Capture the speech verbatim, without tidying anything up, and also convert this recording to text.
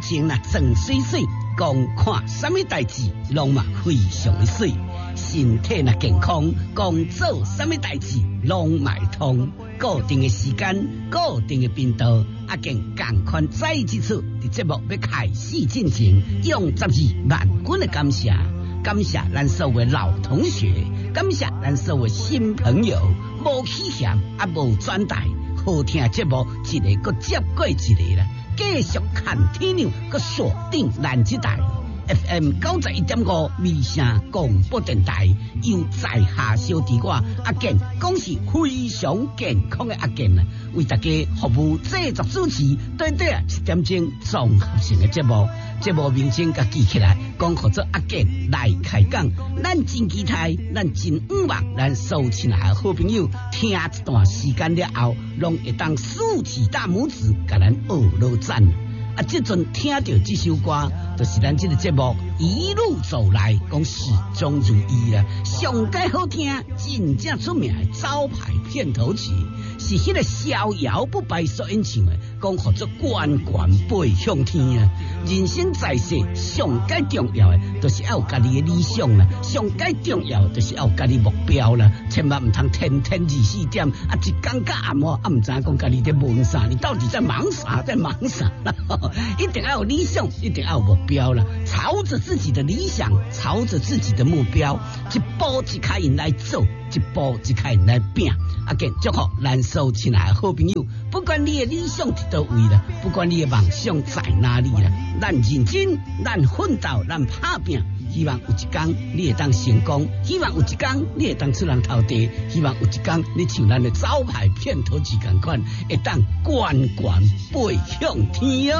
情呐装水水，讲看什么代志拢嘛非常的水。身体若健康，讲做什么代志拢买通。固定的时间，固定的频道，阿健共款再一次伫节目要开始进行，用十二万分的感谢，感谢咱所有老同学，感谢咱所有新朋友，无起嫌也无转台，好听节目一个搁接过一个啦，继续看天亮，搁锁定咱这台。F M 九十一点五微声广播电台，由在下小弟我阿健讲是非常健康的阿健啊，为大家服务制作主持，短短啊一点钟综合性的节目，节目名称甲记起来，讲合作阿健来开讲，咱真期待，咱真希望咱所有亲爱的好朋友听一段时间了后，拢会当竖起大拇指，甲咱学落赞。啊！这阵听到这首歌，就是咱这个节目一路走来，讲始终如一啦。上该好听，真正出名的招牌片头曲，是迄个逍遥不败所演唱的，讲合作关关飞向天啊！人生在世，上该重要的，就是要有家己的理想啦；上该重要，就是要有家己目标啦。千万唔通天天二四点，啊，一天到暗晡，啊，唔知讲家己在忙啥，你到底在忙啥？在忙啥？一定要有理想，一定要有目标啦！朝着自己的理想，朝着自己的目标，一步一开始来做，一步一开始来拼。啊，健祝福咱所有亲爱的好朋友，不管你的理想伫倒位啦，不管你的梦想在哪里啦，咱认真，咱奋斗，咱打拼。希望有一天你会当成功，希望有一天你会当出人头地，希望有一天你像咱的招牌片头曲同款，会当冠冠飞向天哦。